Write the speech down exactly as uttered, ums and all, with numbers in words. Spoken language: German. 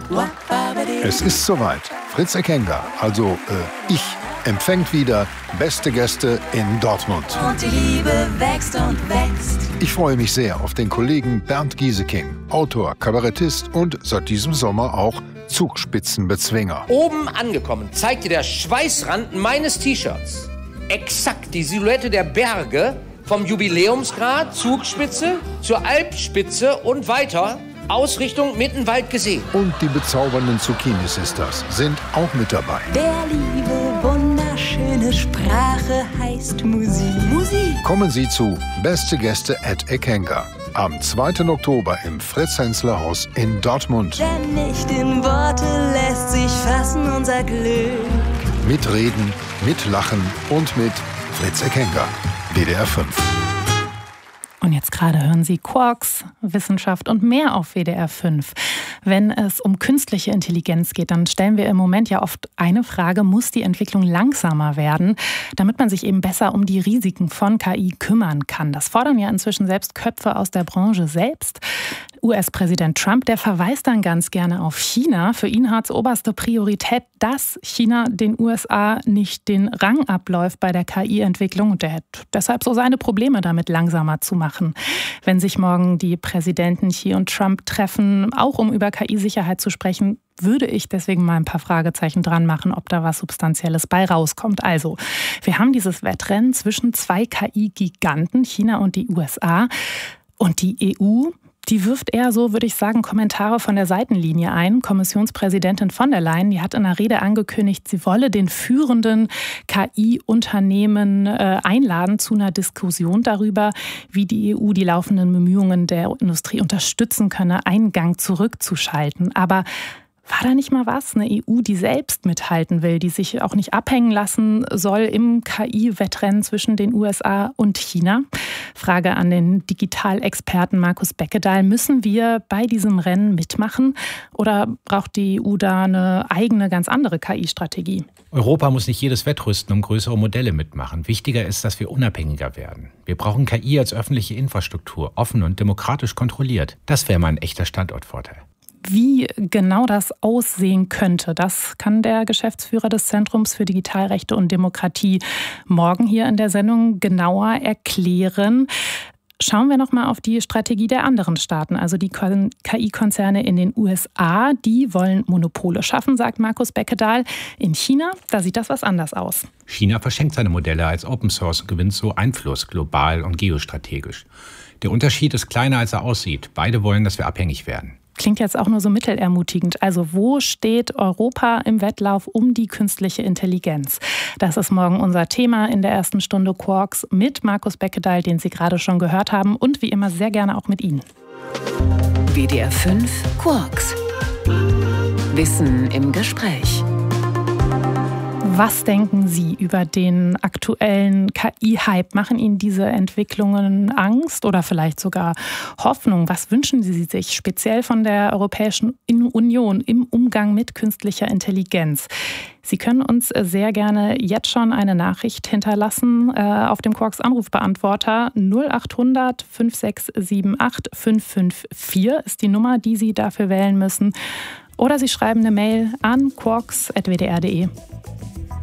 Es ist soweit. Fritz Eckenger, also äh, ich, empfängt wieder beste Gäste in Dortmund. Und die Liebe wächst und wächst. Ich freue mich sehr auf den Kollegen Bernd Gieseking, Autor, Kabarettist und seit diesem Sommer auch Zugspitzenbezwinger. Oben angekommen zeigt dir der Schweißrand meines T-Shirts exakt die Silhouette der Berge vom Jubiläumsgrat, Zugspitze zur Alpspitze und weiter aus Richtung Mittenwald gesehen. Und die bezaubernden Zucchini-Sisters sind auch mit dabei. Der Liebe wunderschöne Sprache heißt Musik. Musik. Kommen Sie zu Beste Gäste at Eckenger am zweiten Oktober im Fritz-Hensler-Haus in Dortmund. Denn nicht in Worte lässt sich fassen unser Glück. Mitreden, mitlachen und mit Fritz Eckenger, W D R fünf. Und jetzt gerade hören Sie Quarks, Wissenschaft und mehr auf W D R fünf. Wenn es um künstliche Intelligenz geht, dann stellen wir im Moment ja oft eine Frage: Muss die Entwicklung langsamer werden, damit man sich eben besser um die Risiken von K I kümmern kann? Das fordern ja inzwischen selbst Köpfe aus der Branche selbst. U S-Präsident Trump, der verweist dann ganz gerne auf China. Für ihn hat es oberste Priorität, dass China den U S A nicht den Rang abläuft bei der K I-Entwicklung. Und er hat deshalb so seine Probleme damit, langsamer zu machen. Wenn sich morgen die Präsidenten Xi und Trump treffen, auch um über K I-Sicherheit zu sprechen, würde ich deswegen mal ein paar Fragezeichen dran machen, ob da was Substanzielles bei rauskommt. Also, wir haben dieses Wettrennen zwischen zwei K I-Giganten, China und die U S A. Und die E U, die wirft eher so, würde ich sagen, Kommentare von der Seitenlinie ein. Kommissionspräsidentin von der Leyen, die hat in einer Rede angekündigt, sie wolle den führenden K I-Unternehmen äh, einladen zu einer Diskussion darüber, wie die E U die laufenden Bemühungen der Industrie unterstützen könne, einen Gang zurückzuschalten. Aber war da nicht mal was? Eine E U, die selbst mithalten will, die sich auch nicht abhängen lassen soll im K I-Wettrennen zwischen den U S A und China? Frage an den Digitalexperten Markus Beckedahl. Müssen wir bei diesem Rennen mitmachen oder braucht die E U da eine eigene, ganz andere K I-Strategie? Europa muss nicht jedes wettrüsten, um größere Modelle mitmachen. Wichtiger ist, dass wir unabhängiger werden. Wir brauchen K I als öffentliche Infrastruktur, offen und demokratisch kontrolliert. Das wäre mal ein echter Standortvorteil. Wie genau das aussehen könnte, das kann der Geschäftsführer des Zentrums für Digitalrechte und Demokratie morgen hier in der Sendung genauer erklären. Schauen wir noch mal auf die Strategie der anderen Staaten, also die K I-Konzerne in den U S A. Die wollen Monopole schaffen, sagt Markus Beckedahl. In China, da sieht das was anders aus. China verschenkt seine Modelle als Open Source und gewinnt so Einfluss, global und geostrategisch. Der Unterschied ist kleiner, als er aussieht. Beide wollen, dass wir abhängig werden. Klingt jetzt auch nur so mittelermutigend. Also wo steht Europa im Wettlauf um die künstliche Intelligenz? Das ist morgen unser Thema in der ersten Stunde Quarks mit Markus Beckedahl, den Sie gerade schon gehört haben, und wie immer sehr gerne auch mit Ihnen. W D R fünf Quarks. Wissen im Gespräch. Was denken Sie über den aktuellen K I-Hype? Machen Ihnen diese Entwicklungen Angst oder vielleicht sogar Hoffnung? Was wünschen Sie sich speziell von der Europäischen Union im Umgang mit künstlicher Intelligenz? Sie können uns sehr gerne jetzt schon eine Nachricht hinterlassen äh, auf dem Quarks Anrufbeantworter. null acht hundert fünf sechs sieben acht fünf fünf vier ist die Nummer, die Sie dafür wählen müssen. Oder Sie schreiben eine Mail an quarks at w d r punkt d e.